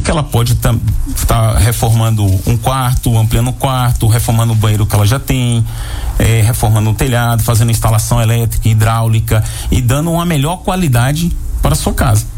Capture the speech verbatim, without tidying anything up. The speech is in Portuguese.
que ela pode estar tá, tá reformando um quarto, ampliando um quarto, reformando o banheiro que ela já tem, é, reformando o telhado, fazendo instalação elétrica, hidráulica e dando uma melhor qualidade para a sua casa.